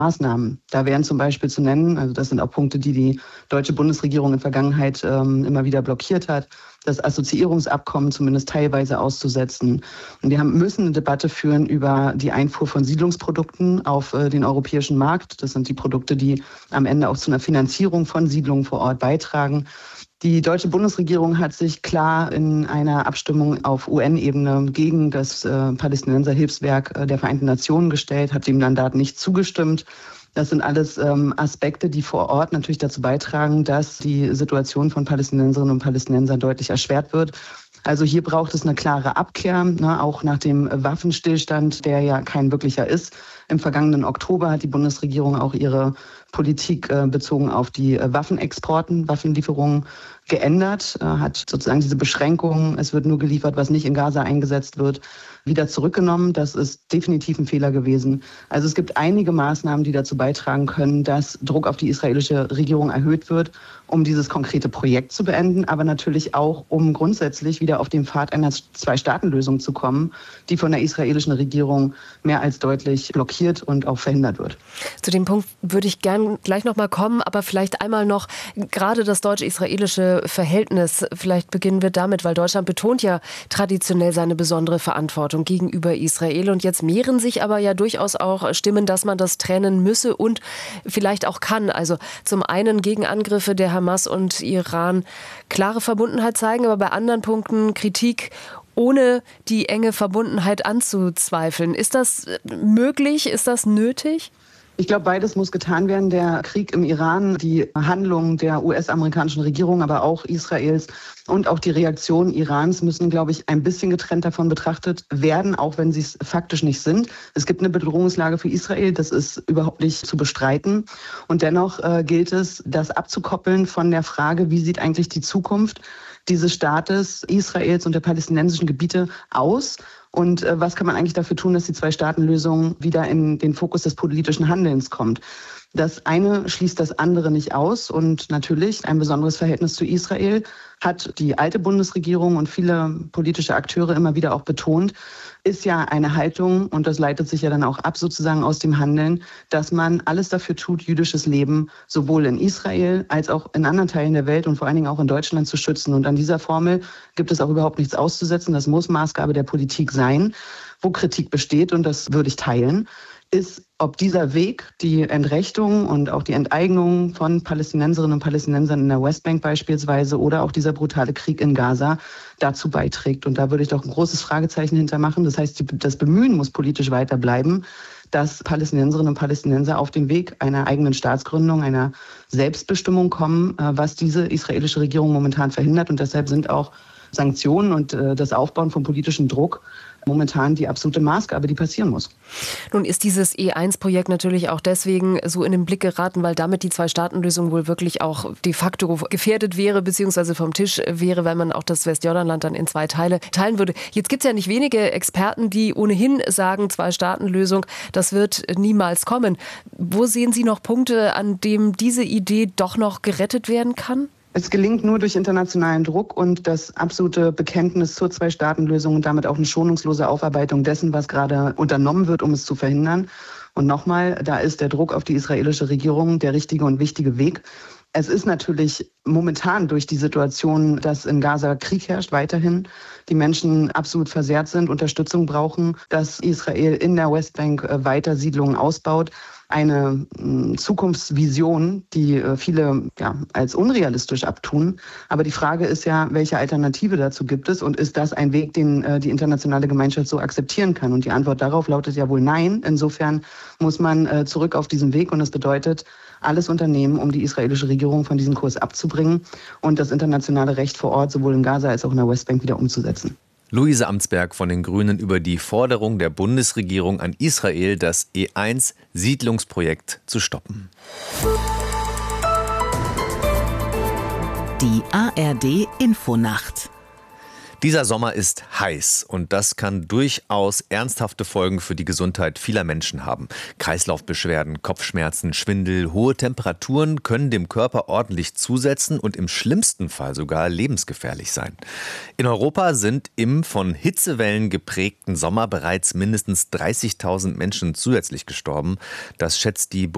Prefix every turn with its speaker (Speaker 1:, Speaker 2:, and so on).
Speaker 1: Maßnahmen. Da wären zum Beispiel zu nennen, also das sind auch Punkte, die die deutsche Bundesregierung in der Vergangenheit immer wieder blockiert hat, das Assoziierungsabkommen zumindest teilweise auszusetzen. Und wir müssen eine Debatte führen über die Einfuhr von Siedlungsprodukten auf den europäischen Markt. Das sind die Produkte, die am Ende auch zu einer Finanzierung von Siedlungen vor Ort beitragen. Die deutsche Bundesregierung hat sich klar in einer Abstimmung auf UN-Ebene gegen das Palästinenser-Hilfswerk der Vereinten Nationen gestellt, hat dem Mandat nicht zugestimmt. Das sind alles Aspekte, die vor Ort natürlich dazu beitragen, dass die Situation von Palästinenserinnen und Palästinensern deutlich erschwert wird. Also hier braucht es eine klare Abkehr, auch nach dem Waffenstillstand, der ja kein wirklicher ist. Im vergangenen Oktober hat die Bundesregierung auch ihre Politik bezogen auf die Waffenlieferungen geändert, hat sozusagen diese Beschränkungen, es wird nur geliefert, was nicht in Gaza eingesetzt wird, wieder zurückgenommen. Das ist definitiv ein Fehler gewesen. Also es gibt einige Maßnahmen, die dazu beitragen können, dass Druck auf die israelische Regierung erhöht wird, um dieses konkrete Projekt zu beenden, aber natürlich auch, um grundsätzlich wieder auf den Pfad einer Zwei-Staaten-Lösung zu kommen, die von der israelischen Regierung mehr als deutlich blockiert und auch verhindert wird.
Speaker 2: Zu dem Punkt würde ich gern gleich noch mal kommen, aber vielleicht einmal noch gerade das deutsch-israelische Verhältnis. Vielleicht beginnen wir damit, weil Deutschland betont ja traditionell seine besondere Verantwortung gegenüber Israel. Und jetzt mehren sich aber ja durchaus auch Stimmen, dass man das trennen müsse und vielleicht auch kann. Also zum einen Gegenangriffe der Hamas und Iran klare Verbundenheit zeigen, aber bei anderen Punkten Kritik, ohne die enge Verbundenheit anzuzweifeln. Ist das möglich? Ist das nötig?
Speaker 1: Ich glaube, beides muss getan werden. Der Krieg im Iran, die Handlungen der US-amerikanischen Regierung, aber auch Israels und auch die Reaktion Irans müssen, glaube ich, ein bisschen getrennt davon betrachtet werden, auch wenn sie es faktisch nicht sind. Es gibt eine Bedrohungslage für Israel, das ist überhaupt nicht zu bestreiten. Und dennoch gilt es, das abzukoppeln von der Frage, wie sieht eigentlich die Zukunft dieses Staates Israels und der palästinensischen Gebiete aus? Und was kann man eigentlich dafür tun, dass die Zwei-Staaten-Lösung wieder in den Fokus des politischen Handelns kommt? Das eine schließt das andere nicht aus. Und natürlich ein besonderes Verhältnis zu Israel hat die alte Bundesregierung und viele politische Akteure immer wieder auch betont, ist ja eine Haltung, und das leitet sich ja dann auch ab sozusagen aus dem Handeln, dass man alles dafür tut, jüdisches Leben sowohl in Israel als auch in anderen Teilen der Welt und vor allen Dingen auch in Deutschland zu schützen. Und an dieser Formel gibt es auch überhaupt nichts auszusetzen. Das muss Maßgabe der Politik sein. Wo Kritik besteht, und das würde ich teilen, ist, ob dieser Weg, die Entrechtung und auch die Enteignung von Palästinenserinnen und Palästinensern in der Westbank beispielsweise oder auch dieser brutale Krieg in Gaza dazu beiträgt. Und da würde ich doch ein großes Fragezeichen hintermachen. Das heißt, das Bemühen muss politisch weiterbleiben, dass Palästinenserinnen und Palästinenser auf den Weg einer eigenen Staatsgründung, einer Selbstbestimmung kommen, was diese israelische Regierung momentan verhindert. Und deshalb sind auch Sanktionen und das Aufbauen von politischem Druck momentan die absolute Maßgabe, die passieren muss.
Speaker 2: Nun ist dieses E1-Projekt natürlich auch deswegen so in den Blick geraten, weil damit die Zwei-Staaten-Lösung wohl wirklich auch de facto gefährdet wäre, beziehungsweise vom Tisch wäre, wenn man auch das Westjordanland dann in zwei Teile teilen würde. Jetzt gibt es ja nicht wenige Experten, die ohnehin sagen, Zwei-Staaten-Lösung, das wird niemals kommen. Wo sehen Sie noch Punkte, an denen diese Idee doch noch gerettet werden kann?
Speaker 1: Es gelingt nur durch internationalen Druck und das absolute Bekenntnis zur Zwei-Staaten-Lösung und damit auch eine schonungslose Aufarbeitung dessen, was gerade unternommen wird, um es zu verhindern. Und nochmal, da ist der Druck auf die israelische Regierung der richtige und wichtige Weg. Es ist natürlich momentan durch die Situation, dass in Gaza Krieg herrscht, weiterhin die Menschen absolut versehrt sind, Unterstützung brauchen, dass Israel in der Westbank weiter Siedlungen ausbaut. Eine Zukunftsvision, die viele als unrealistisch abtun. Aber die Frage ist ja, welche Alternative dazu gibt es? Und ist das ein Weg, den die internationale Gemeinschaft so akzeptieren kann? Und die Antwort darauf lautet ja wohl nein. Insofern muss man zurück auf diesen Weg. Und das bedeutet, alles unternehmen, um die israelische Regierung von diesem Kurs abzubringen und das internationale Recht vor Ort sowohl in Gaza als auch in der Westbank wieder umzusetzen.
Speaker 3: Luise Amtsberg von den Grünen über die Forderung der Bundesregierung an Israel, das E1-Siedlungsprojekt zu stoppen.
Speaker 4: Die ARD-Infonacht.
Speaker 3: Dieser Sommer ist heiß und das kann durchaus ernsthafte Folgen für die Gesundheit vieler Menschen haben. Kreislaufbeschwerden, Kopfschmerzen, Schwindel, hohe Temperaturen können dem Körper ordentlich zusetzen und im schlimmsten Fall sogar lebensgefährlich sein. In Europa sind im von Hitzewellen geprägten Sommer bereits mindestens 30.000 Menschen zusätzlich gestorben. Das schätzt die